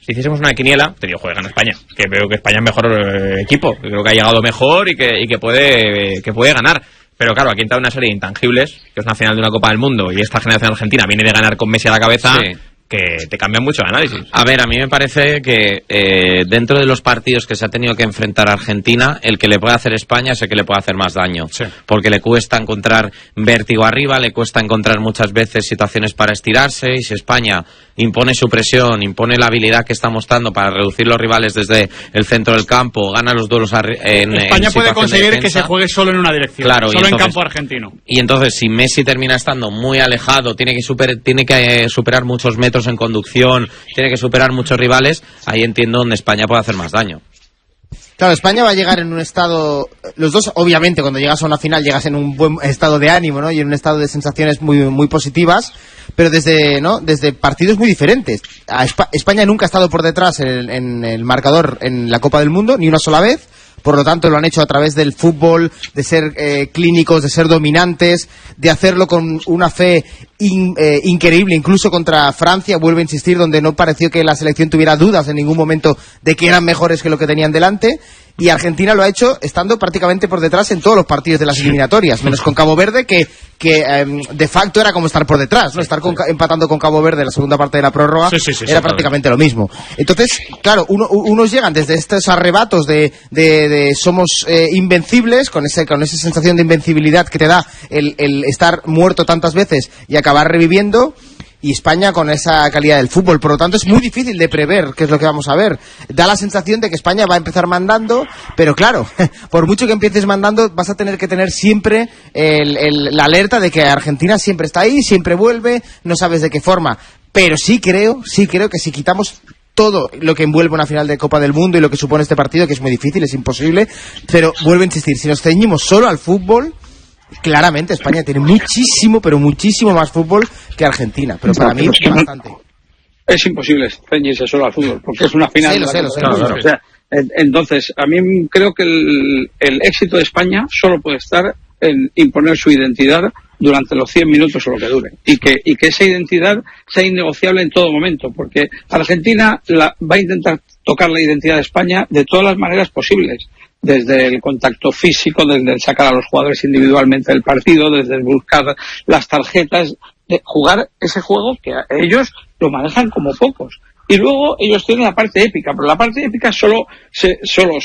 si hiciésemos una quiniela, te digo, joder, gana España, que veo que España es mejor equipo, que creo que ha llegado mejor y que puede ganar. Pero claro, aquí entra una serie de intangibles, que es una final de una Copa del Mundo, y esta generación argentina viene de ganar con Messi a la cabeza, sí, que te cambian mucho el análisis. A ver, a mí me parece que dentro de los partidos que se ha tenido que enfrentar a Argentina, el que le puede hacer España es el que le puede hacer más daño. Sí. Porque le cuesta encontrar vértigo arriba, le cuesta encontrar muchas veces situaciones para estirarse, y si España impone su presión, impone la habilidad que está mostrando para reducir los rivales desde el centro del campo, gana los duelos España puede conseguir que se juegue solo en una dirección, claro, solo entonces, en campo argentino. Y entonces, si Messi termina estando muy alejado, tiene que superar muchos metros en conducción, tiene que superar muchos rivales, ahí entiendo donde España puede hacer más daño. Claro, España va a llegar en un estado... Los dos, obviamente, cuando llegas a una final llegas en un buen estado de ánimo, ¿no? Y en un estado de sensaciones muy, muy positivas, pero desde partidos muy diferentes. España nunca ha estado por detrás en el marcador en la Copa del Mundo, ni una sola vez. Por lo tanto, lo han hecho a través del fútbol, de ser clínicos, de ser dominantes, de hacerlo con una fe increíble, incluso contra Francia, vuelvo a insistir, donde no pareció que la selección tuviera dudas en ningún momento de que eran mejores que lo que tenían delante. Y Argentina lo ha hecho estando prácticamente por detrás en todos los partidos de las eliminatorias, menos con Cabo Verde, que de facto era como estar por detrás, ¿no? Estar empatando con Cabo Verde en la segunda parte de la prórroga era prácticamente lo mismo. Entonces, claro, unos llegan desde estos arrebatos de somos invencibles, con esa sensación de invencibilidad que te da el estar muerto tantas veces y acabar reviviendo, y España con esa calidad del fútbol. Por lo tanto, es muy difícil de prever qué es lo que vamos a ver. Da la sensación de que España va a empezar mandando, pero claro, por mucho que empieces mandando, vas a tener que tener siempre la alerta de que Argentina siempre está ahí, siempre vuelve, no sabes de qué forma. Pero sí creo que si quitamos todo lo que envuelve una final de Copa del Mundo y lo que supone este partido, que es muy difícil, es imposible, pero vuelvo a insistir, si nos ceñimos solo al fútbol, claramente España tiene muchísimo, pero muchísimo más fútbol que Argentina, pero para mí bastante. Es imposible ceñirse solo al fútbol, porque es una final. Claro. O sea, entonces, a mí creo que el éxito de España solo puede estar en imponer su identidad durante los 100 minutos o lo que dure, y que esa identidad sea innegociable en todo momento, porque Argentina va a intentar tocar la identidad de España de todas las maneras posibles, desde el contacto físico, desde el sacar a los jugadores individualmente del partido, desde el buscar las tarjetas, de jugar ese juego que ellos lo manejan como pocos. Y luego ellos tienen la parte épica, pero la parte épica solo se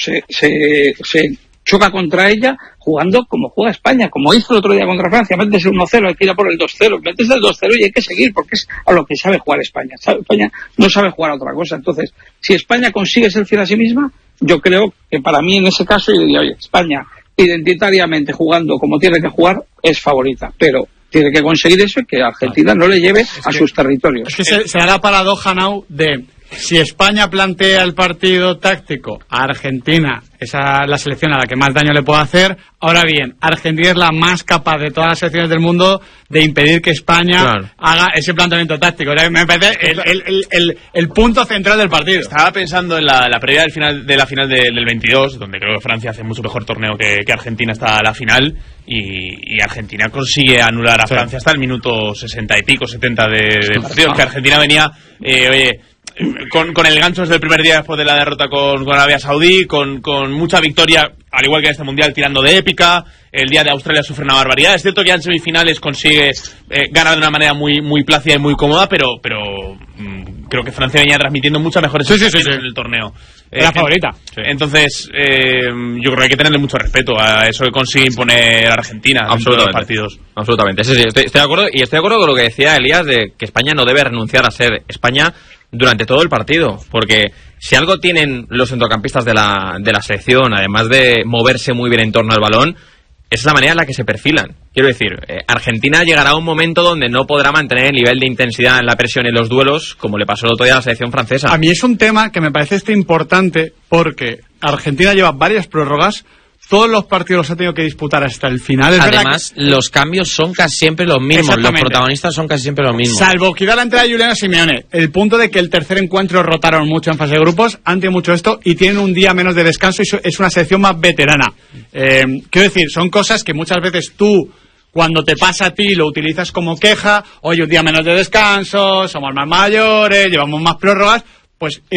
choca contra ella jugando como juega España, como hizo el otro día contra Francia. Metes el 1-0, hay que ir a por el 2-0, metes el 2-0 y hay que seguir, porque es a lo que sabe jugar España. España no sabe jugar a otra cosa. Entonces, si España consigue ser fiel a sí misma, yo creo que para mí en ese caso, yo diría, oye, España identitariamente jugando como tiene que jugar es favorita, pero tiene que conseguir eso y que Argentina no le lleve a sus territorios. Es que se da la paradoja, Nau, de si España plantea el partido táctico a Argentina, esa es la selección a la que más daño le puede hacer. Ahora bien, Argentina es la más capaz de todas las selecciones del mundo de impedir que España haga ese planteamiento táctico. Me parece el punto central del partido. Estaba pensando en la previa de la final del 22, donde creo que Francia hace mucho mejor torneo que Argentina hasta la final, y Argentina consigue anular a Francia hasta el minuto 60 y pico, 70 de partido. Que Argentina venía, con el gancho desde el primer día después de la derrota con Arabia Saudí, con mucha victoria, al igual que en este mundial, tirando de épica. El día de Australia sufre una barbaridad. Es cierto que ya en semifinales consigue ganar de una manera muy, muy plácida y muy cómoda, pero creo que Francia venía transmitiendo muchas mejores sensaciones en el torneo. La favorita. Entonces, yo creo que hay que tenerle mucho respeto a eso que consigue imponer Argentina en todos los partidos. Absolutamente. Sí, estoy de acuerdo, y estoy de acuerdo con lo que decía Elías, de que España no debe renunciar a ser España durante todo el partido, porque si algo tienen los centrocampistas de la selección, además de moverse muy bien en torno al balón, es la manera en la que se perfilan. Quiero decir, Argentina llegará a un momento donde no podrá mantener el nivel de intensidad en la presión en los duelos, como le pasó el otro día a la selección francesa. A mí es un tema que me parece importante, porque Argentina lleva varias prórrogas, todos los partidos los ha tenido que disputar hasta el final. Además, los cambios son casi siempre los mismos, los protagonistas son casi siempre los mismos. Salvo que da la entrada de Juliano Simeone, el punto de que el tercer encuentro rotaron mucho en fase de grupos, han tenido mucho esto y tienen un día menos de descanso, y es una selección más veterana. Quiero decir, son cosas que muchas veces tú, cuando te pasa a ti, lo utilizas como queja. Oye, un día menos de descanso, somos más mayores, llevamos más prórrogas. Pues